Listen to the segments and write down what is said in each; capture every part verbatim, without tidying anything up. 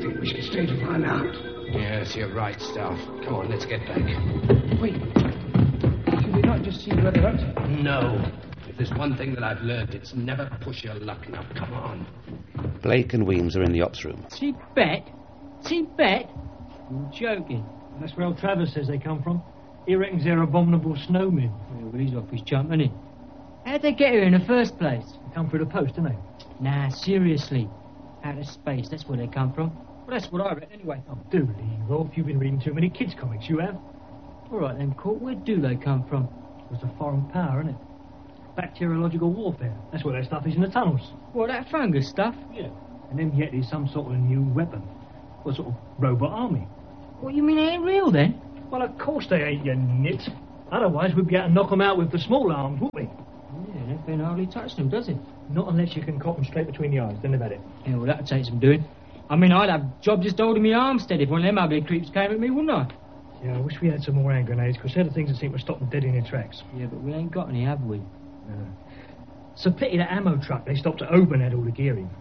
think we should stay to find out. Yes, you're right, Staff. Come on, let's get back. Wait. Should we not just see where they're up to? No. If there's one thing that I've learned, it's never push your luck. Now, come on. Blake and Weems are in the ops room. See Bet? See Bet? You're joking. That's where old Travers says they come from. He reckons they're abominable snowmen. Yeah, well, he's off his chump, isn't he? How'd they get here in the first place? They come through the post, didn't they? Nah, seriously. Out of space, that's where they come from. Well, that's what I reckon, anyway. Oh, do leave off. You've been reading too many kids' comics, you have. All right, then, Court, where do they come from? It's a foreign power, isn't it? Bacteriological warfare. That's what their stuff is in the tunnels. What, that fungus stuff? Yeah. And them Yetis some sort of new weapon. What sort of robot army? What, you mean they ain't real, then? Well, of course they ain't, you nit. Otherwise, we'd be able to knock them out with the small arms, wouldn't we? Yeah, nothing hardly touched them, does it? Not unless you can cop them straight between the eyes, then they've had it. Yeah, well, that'd take some doing. I mean, I'd have job just holding me arm steady if one of them ugly creeps came at me, wouldn't I? Yeah, I wish we had some more hand grenades, because they're the things that seem to stop them dead in their tracks. Yeah, but we ain't got any, have we? No. It's a pity that ammo truck they stopped at Oban had all the gear in.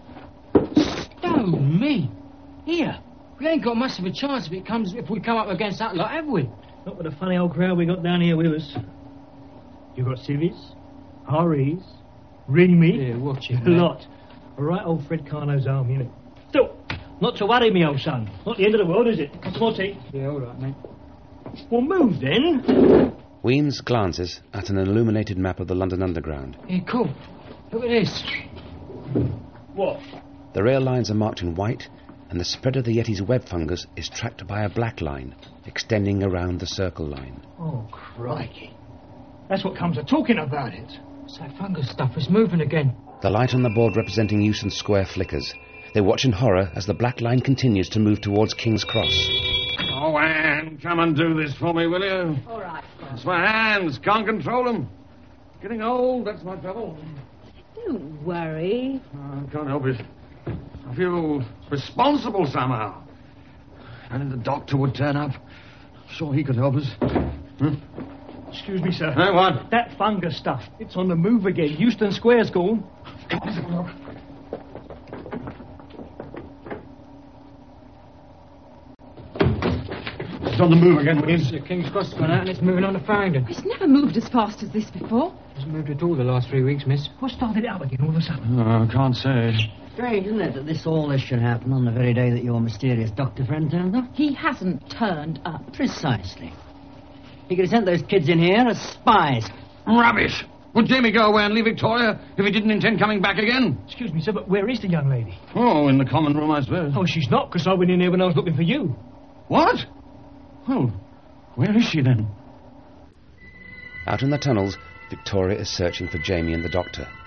Stone me! Here! We ain't got much of a chance if it comes if we come up against that lot, have we? Not with the funny old crowd we got down here with us. You got civvies, R Es, Reamy. Yeah, watch it. A lot. A right old Fred Carno's army, innit? Still, not to worry me, old son. Not the end of the world, is it? What's more tea? Yeah, all right, mate. Well, move then. Weems glances at an illuminated map of the London Underground. Hey, cool. Look at this. What? The rail lines are marked in white, and the spread of the Yeti's web fungus is tracked by a black line, extending around the circle line. Oh, crikey. That's what comes of talking about it. It's that fungus stuff. It's moving again. The light on the board representing Euston Square flickers. They watch in horror as the black line continues to move towards King's Cross. Oh, Anne, come and do this for me, will you? All right, Father. It's my hands. Can't control them. Getting old, that's my trouble. Don't worry. Oh, I can't help it. I feel responsible somehow. And if the doctor would turn up, sure he could help us. Huh? Excuse me, sir. Hey, what? That fungus stuff. It's on the move again. Euston Square's gone. Come on, have a look. It's on the move again, Williams. The King's Cross has gone out and it's moving on to Farringdon. It's never moved as fast as this before. It's moved at all the last three weeks, miss. What started it up again all of a sudden? Oh, I can't say. Strange, isn't it, that this all this should happen on the very day that your mysterious doctor friend turned up? He hasn't turned up. Precisely. He could have sent those kids in here as spies. Rubbish! Would Jamie go away and leave Victoria if he didn't intend coming back again? Excuse me, sir, but where is the young lady? Oh, in the common room, I suppose. Oh, she's not, because I went in there when I was looking for you. What? Well, where is she then? Out in the tunnels, Victoria is searching for Jamie and the doctor.